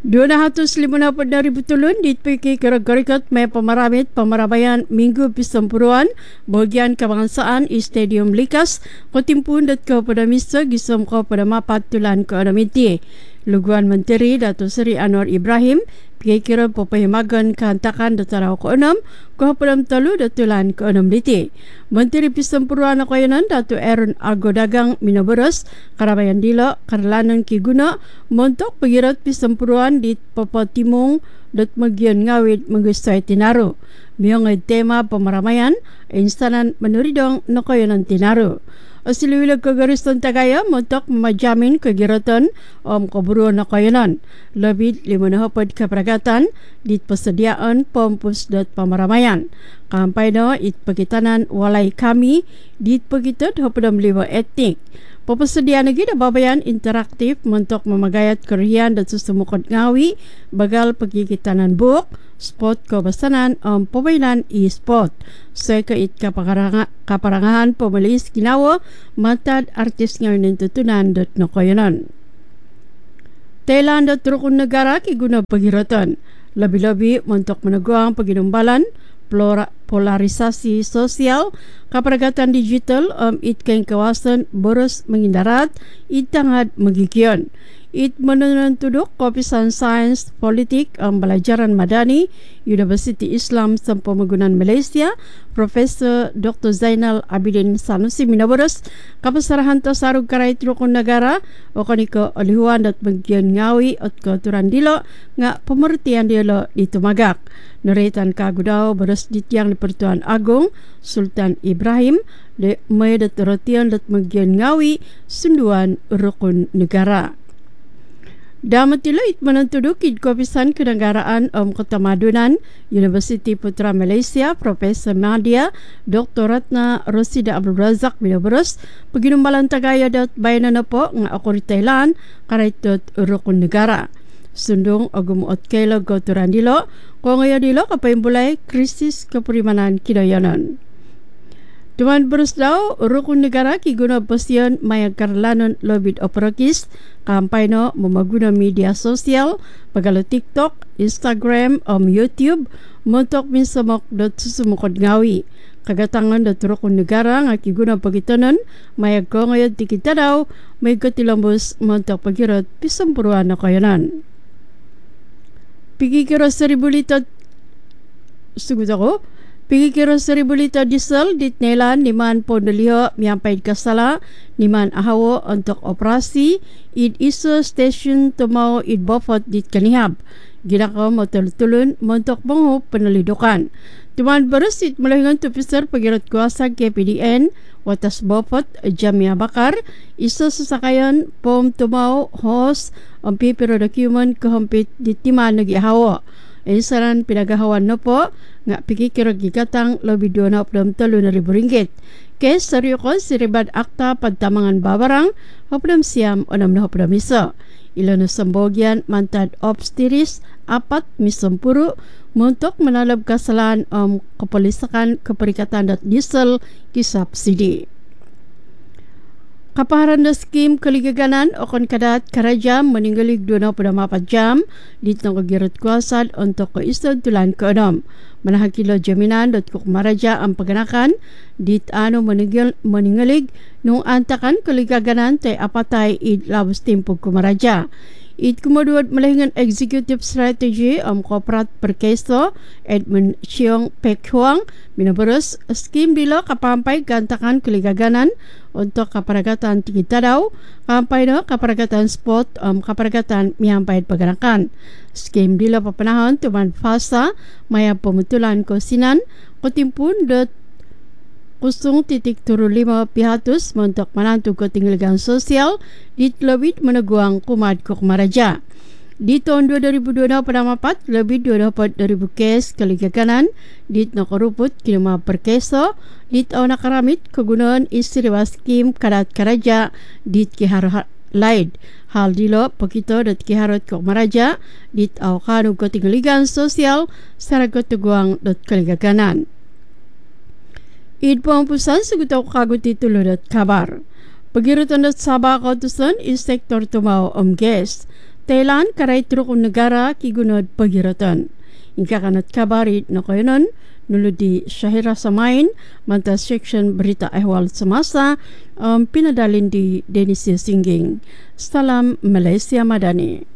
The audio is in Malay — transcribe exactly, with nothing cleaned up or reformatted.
dua ratus lima puluh ribu tulun ditpiki kira-kira may pamaramit pamarabayan Minggu Pisampuruan bahagian kebangsaan di Stadium Likas kotimpun dat ke pada misa gisom ko pada mapat tulan ke anamiti. Luguan Menteri Datuk Seri Anwar Ibrahim kira-kira pepahimagan kehantakan datarau ke enam ke pada talu datulan ke enam liti. Menteri Pisampuruan Akayanan Datuk Aaron Argodagang Minaberes karabayan dila karlanan ki guna montok pengirat Pisampuruan di Papua Timur dat magian ngawit menggustai tinaru. Miong tema pemaramaian instanan menuridong nakayanan tinaru. Asiliwila kegarisan tagaya montok memajamin kegiratan om keburuan nakayanan. Lebih lima nahapad keperagatan di persediaan pompus dat pemaramaian. Kampai no it pekitanan walai kami di pekitat hapadam liwa etnik. Pepersediaan lagi dah babayan interaktif untuk memagayat kerian dan susemukot ngawi bagal pegigitanan buk, sport kebasanan um, pemainan e-sport. Saya ke it kaparangahan pemelis kinawa matad artis ngawin tutunan dot nokoyanan. Thailand at rukun negara ki guna pagiratan. Lebih-lebih untuk meneguang paginumbalan polarisasi sosial keperagatan digital um, it kain kawasan boros mengindarat it tangad magikion. It menenun tuduk kopisan sains politik um, pelajaran madani Universiti Islam Sempemegunan Malaysia Profesor Doktor Zainal Abidin Sanusi Minaberes kapasarahan tasarug karait rukun negara okaniko alihuan dat bagian ngawi at keaturan dilo nga pemertian dilo ditumagak. Neritan kagudao beres ditiang di Pertuan Agung Sultan Ibrahim de may dat rotian dat bagian ngawi sunduan rukun negara. Damatila it menentuduk it kopisan kenegaraan Om Kota Madunan Universiti Putra Malaysia Profesor Nadia Doktor Ratna Rosida Abdul Razak Minaberes paginumbalan tagaya dat bayanan po nga akori Thailand karaitot rukun negara. Sundung agumuot kaila goturan dilo kung ngayon dilo kapayimbulay krisis keperimanan kidayanan. Tuan berus daw rukun negara ki guna pasian maya karlanon lobit operakis kampai no memaguna media sosial pagalo TikTok, Instagram, um, YouTube montok minsamok dot susumukod ngawi. Kagatangan dot rukun negara nga ki guna pagitanon maya ko ngayon tikita daw may katilambos montok pagirot Pisampuruan na kayanan. Pigikira seribu liter sugut ako Pigikira seribu liter diesel ditnelan liman pondeliho miampaid kasala liman ahawo untuk operasi id iso station tumau id bofot dit kanihab. Ginakaw matulutulun montok bango penelidukan. Tuman beresit melahingan tupisar pagirat kuasa K P D N watas bofot Jamia Bakar iso sasakayan pom tumau hos ampi pero dokumen kehampit ditiman nagi ahawo. Isaran pinagahawan na po nga pikikira gigatang lebih dua puluh ribu ringgit. Kes seryo ko siribad akta pagtamangan babarang hapdam siam onam na hapdam iso. Ilan na sambogyan mantad obstiris apat misampuru muntok menalab kasalan om um, kepolisakan keperikatan dat diesel kisubsidi. Kapaharan na skim kaligaganan o kon kadat karajam meninggalig dua puluh empat jam ditong kagirot kuasad untuk keistad tulan ke enam. Manahakilo jaminan dot kukmaraja ang paganakan dit ano meninggal meninggalig nung antakan kaligaganan tay apatay id labos timpog kumaraja. It kumaduad malahingan executive strategy ang koprat perkeso Edmund Chiong Pekhuang Minaberes skim dilo kapampay gantakan kaligaganan untuk kaparagatan tikita daw kampay no kaparagatan spot um, kaparagatan miyampay paganakan. Skim dilo papanahon tuman fasa maya pemutulan kosinan kotimpun dot kusung titik turu lima pihatus untuk menantu ketinggalan sosial ditlawit meneguang kumad kukmaraja. Di tahun dua ribu dua puluh empat lebih dua puluh empat ribu kes kaligaganan dit nakaruput kinuma perkeso dit au nakaramit kegunaan istiwa skim kadat karaja dit kihar laid. Hal dilo pakito dat kiharot kukmaraja dit au kanu ketinggalan sosial secara keteguang dat kaligaganan. Id pampusan segutaw kagut titulo dat kabar. Pagirutan dat Sabah kautusan is sektor tumao om ges. Thailand karay turukong negara kigunod pagiratan. Ingka kanat kabarit na kayanon, nulod di Syahira Samain, manta section berita ehwal semasa, um, pinadalin di Denisia Singging. Salam Malaysia Madani.